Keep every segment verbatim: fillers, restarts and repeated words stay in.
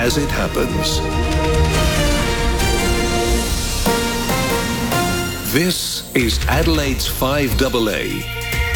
as it happens. This is Adelaide's five A A.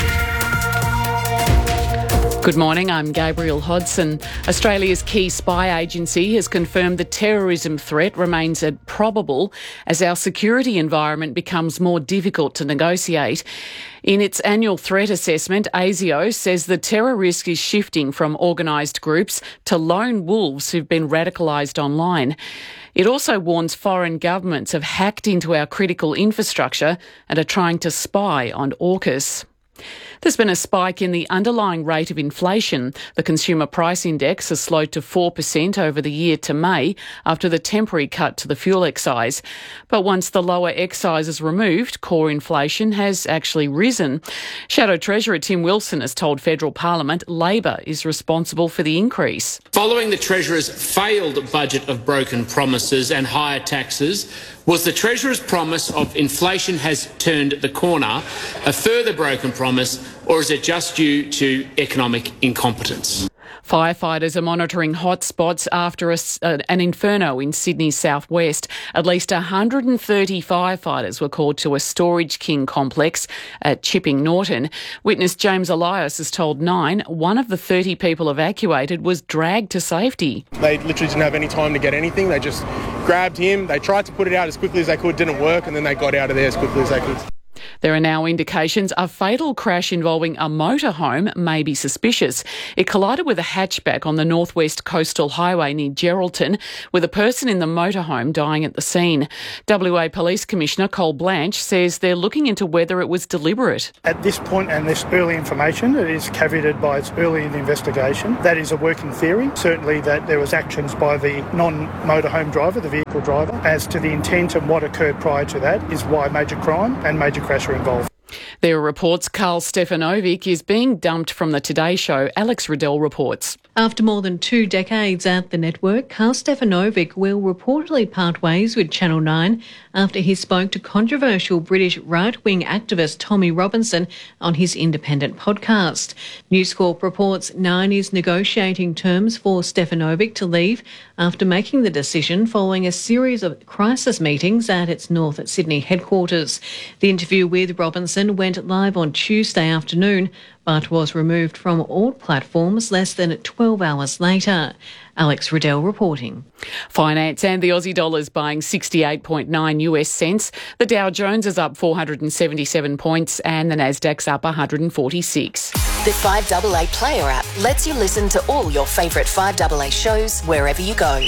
Good morning, I'm Gabrielle Hodson. Australia's key spy agency has confirmed the terrorism threat remains probable as our security environment becomes more difficult to negotiate. In its annual threat assessment, ASIO says the terror risk is shifting from organised groups to lone wolves who've been radicalised online. It also warns foreign governments have hacked into our critical infrastructure and are trying to spy on AUKUS. There's been a spike in the underlying rate of inflation. The Consumer Price Index has slowed to four percent over the year to May after the temporary cut to the fuel excise. But once the lower excise is removed, core inflation has actually risen. Shadow Treasurer Tim Wilson has told Federal Parliament Labor is responsible for the increase. Following the Treasurer's failed budget of broken promises and higher taxes, was the Treasurer's promise of inflation has turned the corner a further broken promise, or is it just due to economic incompetence? Firefighters are monitoring hotspots after a, uh, an inferno in Sydney's southwest. At least one hundred thirty firefighters were called to a Storage King complex at Chipping Norton. Witness James Elias has told Nine one of the thirty people evacuated was dragged to safety. They literally didn't have any time to get anything. They just grabbed him. They tried to put it out as quickly as they could, didn't work, and then they got out of there as quickly as they could. There are now indications a fatal crash involving a motorhome may be suspicious. It collided with a hatchback on the northwest coastal highway near Geraldton, with a person in the motorhome dying at the scene. W A Police Commissioner Cole Blanche says they're looking into whether it was deliberate. At this point and this early information, it is caveated by it's early in the investigation. That is a working theory. Certainly that there was actions by the non-motorhome driver, the vehicle driver. As to the intent and what occurred prior to that is why major crime and major crash are involved. There are reports Karl Stefanovic is being dumped from the Today Show. Alex Riddell reports. After more than two decades at the network, Karl Stefanovic will reportedly part ways with Channel nine after he spoke to controversial British right-wing activist Tommy Robinson on his independent podcast. News Corp reports Nine is negotiating terms for Stefanovic to leave after making the decision following a series of crisis meetings at its North Sydney headquarters. The interview with Robinson went live on Tuesday afternoon, but was removed from all platforms less than twelve hours later. Alex Riddell reporting. Finance and the Aussie dollar is buying sixty-eight point nine US cents. The Dow Jones is up four hundred seventy-seven points and the Nasdaq's up one hundred forty-six. The five A A Player app lets you listen to all your favourite five A A shows wherever you go.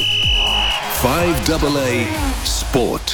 five A A Sport.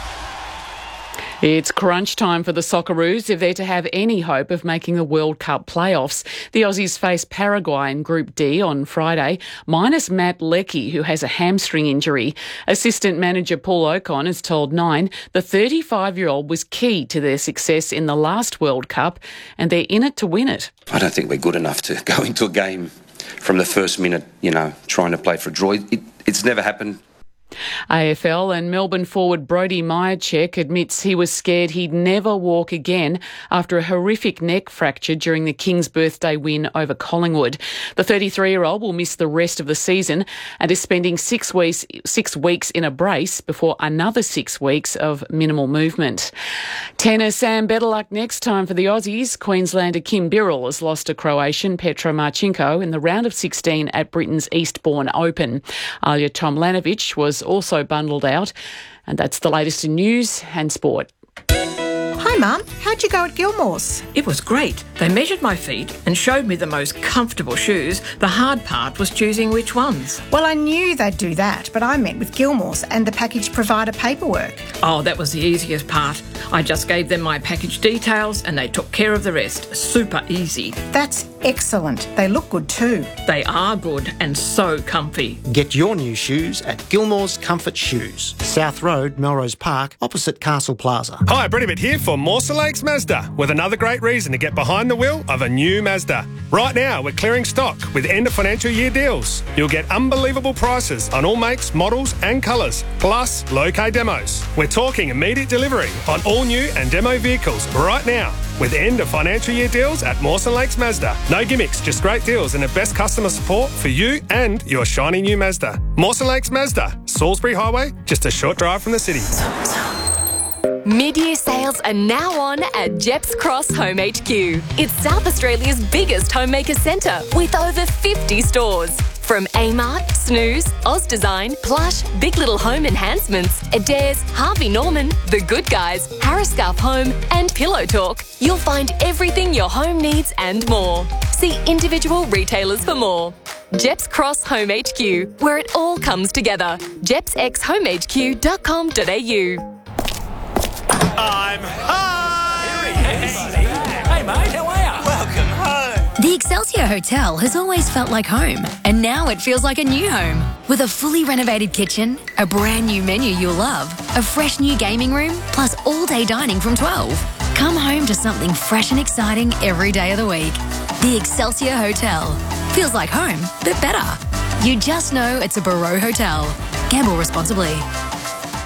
It's crunch time for the Socceroos if they're to have any hope of making the World Cup playoffs. The Aussies face Paraguay in Group D on Friday, minus Matt Leckie, who has a hamstring injury. Assistant manager Paul Ocon has told Nine the thirty-five-year-old was key to their success in the last World Cup, and they're in it to win it. I don't think we're good enough to go into a game from the first minute, you know, trying to play for a draw. It, it's never happened. A F L and Melbourne forward Brodie Myercheck admits he was scared he'd never walk again after a horrific neck fracture during the Kings' birthday win over Collingwood. The thirty-three-year-old will miss the rest of the season and is spending six weeks, six weeks in a brace before another six weeks of minimal movement. Tennis and better luck next time for the Aussies. Queenslander Kim Birrell has lost to Croatian Petra Marchenko in the round of sixteen at Britain's Eastbourne Open. Alja Tomljanovic was also bundled out. And that's the latest in news and sport. Hi Mum, how'd you go at Gilmore's? It was great. They measured my feet and showed me the most comfortable shoes. The hard part was choosing which ones. Well, I knew they'd do that, but I met with Gilmore's and the package provider paperwork. Oh, that was the easiest part. I just gave them my package details and they took care of the rest. Super easy. That's excellent. They look good too. They are good and so comfy. Get your new shoes at Gilmore's Comfort Shoes, South Road, Melrose Park, opposite Castle Plaza. Hi, Brendan here for Morsa Lakes Mazda, with another great reason to get behind the wheel of a new Mazda. Right now, we're clearing stock with end of financial year deals. You'll get unbelievable prices on all makes, models and colours, plus low-K demos. We're talking immediate delivery on all new and demo vehicles right now. with end of financial year deals at Mawson Lakes Mazda. No gimmicks, just great deals and the best customer support for you and your shiny new Mazda. Mawson Lakes Mazda, Salisbury Highway, just a short drive from the city. Mid-year sales are now on at Jeps Cross Home H Q. It's South Australia's biggest homemaker centre with over fifty stores. From Amart, Snooze, Oz Design, Plush, Big Little Home Enhancements, Adairs, Harvey Norman, The Good Guys, Harris Scarf Home and Pillow Talk, you'll find everything your home needs and more. See individual retailers for more. Jeps Cross Home H Q, where it all comes together. jeps x home h q dot com dot a u. I'm home! Here he is. Hey, mate, how are you? Welcome home. The Excelsior Hotel has always felt like home, and now it feels like a new home. With a fully renovated kitchen, a brand new menu you'll love, a fresh new gaming room, plus all-day dining from twelve. Come home to something fresh and exciting every day of the week. The Excelsior Hotel. Feels like home, but better. You just know it's a Barreau Hotel. Gamble responsibly.